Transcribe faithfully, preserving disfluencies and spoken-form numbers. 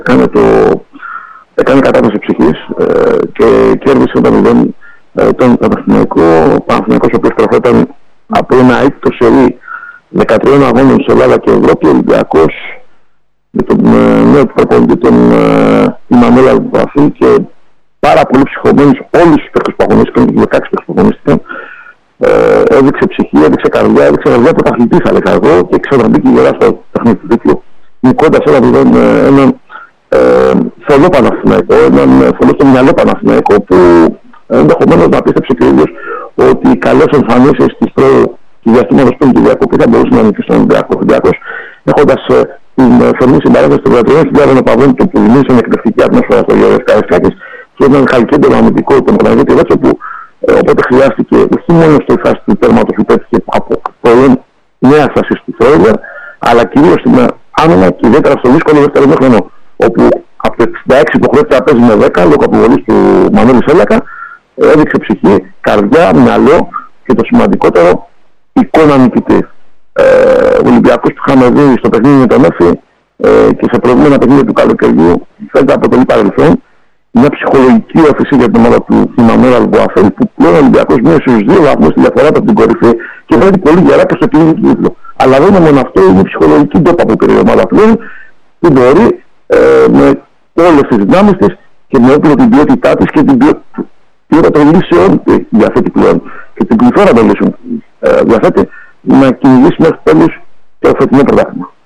Έκανε, το, έκανε κατάσταση ψυχής ε, και κέρδισε όταν μηδέν ε, τον Παναθηναϊκό. Ο Παναθηναϊκός, ο οποίος προερχόταν από ένα αίτητο σερί δεκατρία αγώνων σε Ελλάδα και Ευρώπη. Ο Ολυμπιακός με τον ε, νέο του προπονητή, τον ε, Ιμανουέλ Αλμπουαφίλ, και πάρα πολύ ψυχωμένους όλους τους παίκτες που αγωνίστηκαν, και δεκαέξι παίκτες που αγωνίστηκαν. Ε, έδειξε ψυχή, έδειξε καρδιά, έδειξε καρδιά πρωταθλητή, θα έλεγα εγώ, και ξαναμπήκε γερά στο παιχνίδι του τίτλου, νικώντας ένα μηδέν ε, έναν ε, θολό Παναθηναϊκό, έναν θολό στο μυαλό Παναθηναϊκό, που ενδεχομένως να πίστεψε και ο ίδιος ότι οι καλές εμφανίσεις της πρώτης του διαστήματος πριν του διακοπή θα μπορούσε να νικήσει τον Ολυμπιακό. Ο Ολυμπιακός, έχοντας ε, την θερμή συμπαράσταση των κρατών χιλιάδων παδών του, που δημιούργησαν εκπληκτική ατμόσφαιρα στο Γεωργίας Καραϊσκάκης, και έναν χαλκέντρο αμυντικό, τον Παναγιώτη Ρέτσο, που ε, οπότε χρειάστηκε όχι μόνο στη φάση του τέρματος που πέτυχε από πολλών νέα φάση του Φρόιντ, αλλά κυρίως στην άμυνα και ιδιαίτερα στο δύσκολο δεύτερο μήχρονο, όπου από το εξήντα έξι που χρειάζεται να παίζει με δέκα λόγω αποβολής του Μανώλη Σέλακα, έδειξε ψυχή, καρδιά, μυαλό και το σημαντικότερο, εικόνα νικητή. Ε, ο Ολυμπιακός που είχαμε δει στο παιχνίδι με τον Έφη ε, και σε προηγούμενα παιχνίδια του καλοκαιριού φαίνεται αποτελεί παρελθόν. Μια ψυχολογική όφηση για την ομάδα του Ιμανουέλ Αλμπουαφίλ, που πλέον ο Ολυμπιακός μείωσε στους δύο βαθμούς τη διαφορά από την κορυφή και βρέθηκε πολύ γερά προς το κίνημα του τίτλου. Αλλά δεν είναι μόνο αυτό, είναι η ψυχολογική ντόπα που πήρε η ομάδα πλέον, που μπορεί ε, με όλες τις δυνάμεις της και με όπλο την ποιότητά της και την ποιότητα των λύσεων που διαθέτει πλέον και την πληθώρα των λύσεων ε, διαθέτει, να κυνηγήσει μέχρι τέλους το φετινό πρωτάθλημα.